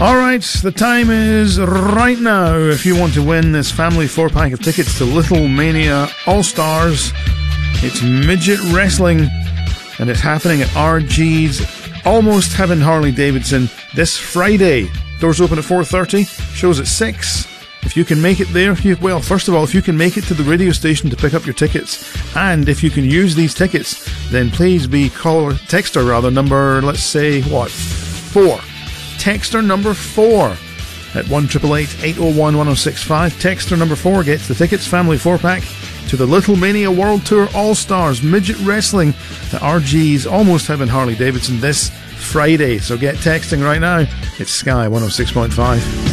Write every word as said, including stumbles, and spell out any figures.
Alright, the time is right now if you want to win this family four-pack of tickets to Little Mania All-Stars. It's midget wrestling, and it's happening at R G's Almost Heaven Harley Davidson this Friday. Doors open at four thirty, shows at six. If you can make it there, you, well, first of all, if you can make it to the radio station to pick up your tickets, and if you can use these tickets, then please be caller, texter rather, number, let's say, what, four. Texter number four at one eight eight eight, eight oh one, one oh six five. Texter number four gets the tickets, family four-pack, to the Little Mania World Tour All-Stars Midget Wrestling at R G's Almost Heaven Harley Davidson this Friday. So get texting right now. It's Sky one oh six point five.